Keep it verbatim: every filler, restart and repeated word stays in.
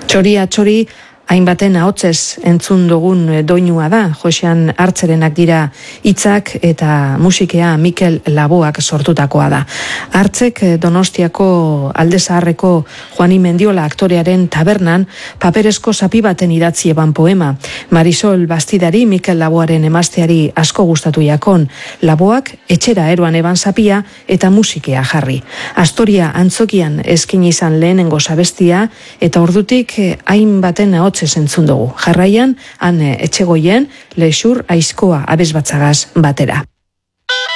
Txoria txori, hainbaten ahotsez entzun dugun doinua da, Josean Hartzerenak dira hitzak eta musikea Mikel Laboak sortutakoa da. Hartzek Donostiako Alde Zaharreko Juani Mendiola aktorearen tabernan paperezko zapi baten idatzi eban poema. Marisol Bastidari Mikel Laboaren emazteari asko gustatu jakon. Laboak etxera eroan eban zapia eta musikea jarri. Astoria antzokian eskin izan lehenengo zabestia eta ordutik hainbaten ahots entzun dugu. Jarraian, han etxegoien, Lexur Aizkoa abesbatzagaz batera.